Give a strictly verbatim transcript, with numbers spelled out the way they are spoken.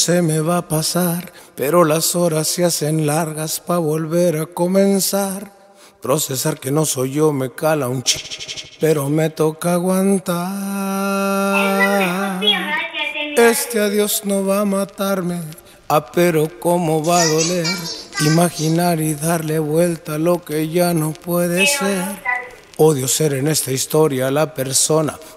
Se me va a pasar, pero las horas se hacen largas pa' volver a comenzar. Procesar que no soy yo me cala un ch, pero me toca aguantar. Este adiós no va a matarme, ah, pero cómo va a doler. Imaginar y darle vuelta a lo que ya no puede ser. Odio ser en esta historia la persona